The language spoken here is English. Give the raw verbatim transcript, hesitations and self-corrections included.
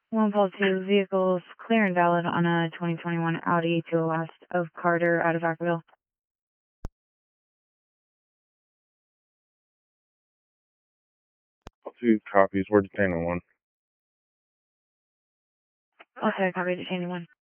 one Paul two, vehicles clear and valid on a twenty twenty-one Audi to the west of Carter out of Vacaville. Two copies. We're detaining one. Okay, copy, detaining one.